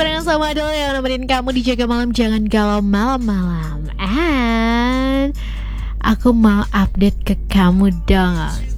barengan sama Adele yang nemenin kamu di Jaga Malam. Jangan galau malam-malam. And aku mau update ke kamu dong.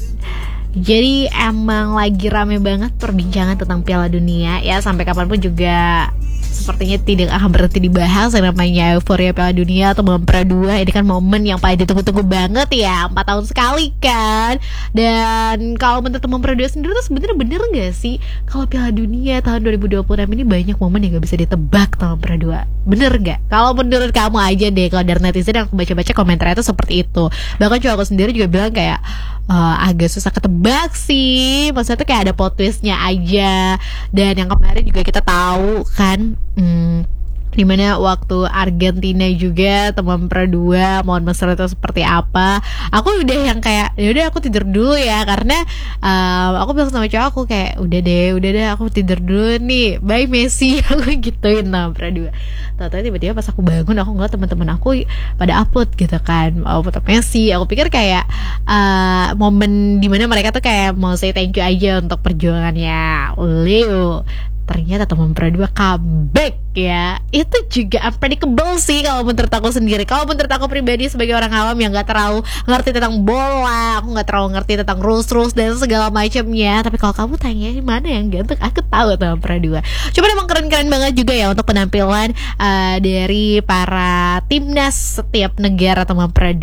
Jadi emang lagi rame banget perbincangan tentang Piala Dunia ya. Sampai kapanpun juga sepertinya tidak akan berhenti dibahas yang namanya euforia Piala Dunia atau Mempra 2. Ini kan momen yang paling ditunggu-tunggu banget ya, 4 tahun sekali kan. Dan kalau menurut Mempra 2 sendiri tuh sebenarnya bener gak sih kalau Piala Dunia tahun 2026 ini banyak momen yang gak bisa ditebak sama Mempra 2? Bener gak? Kalau menurut kamu aja deh. Kalau dari netizen yang aku baca-baca komentarnya itu seperti itu. Bahkan juga aku sendiri juga bilang kayak agak susah ketebak sih. Maksudnya tuh kayak ada plot twistnya aja. Dan yang kemarin juga kita tahu kan, dimana waktu Argentina juga teman Mempra 2 mohon mesra itu seperti apa, aku udah yang kayak yaudah aku tidur dulu ya. Karena aku bilang sama cowok aku kayak udah deh aku tidur dulu nih, bye Messi. Aku gituin sama Mempra 2. Tahu-tahu tiba-tiba pas aku bangun aku ngeliat teman-teman aku pada upload gitu kan, foto Messi. Aku pikir kayak momen dimana mereka tuh kayak mau say thank you aja untuk perjuangannya Leo. Ternyata teman Mempra 2 comeback ya. Itu juga unpredictable sih kalau menurut aku sendiri. Kalau menurut aku pribadi sebagai orang awam yang gak terlalu ngerti tentang bola, aku gak terlalu ngerti tentang rules dan segala macamnya. Tapi kalau kamu tanya mana yang ganteng, aku tahu teman Mempra 2. Coba emang keren-keren banget juga ya untuk penampilan dari para timnas setiap negara teman Mempra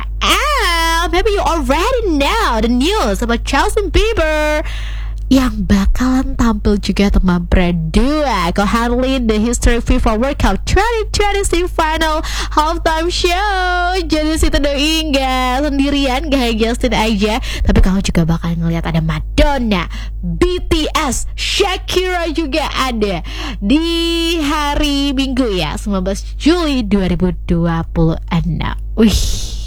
2. Maybe you already know the news about Justin Bieber yang bakalan tampil juga teman Mempra 2 co-handling the History FIFA World Cup 2026 Final Halftime Show. Jadi situ doi gak sendirian, gak hanya Justin aja, tapi kamu juga bakal ngeliat ada Madonna, BTS, Shakira juga ada di hari Minggu ya, 19 Juli 2026. Wih,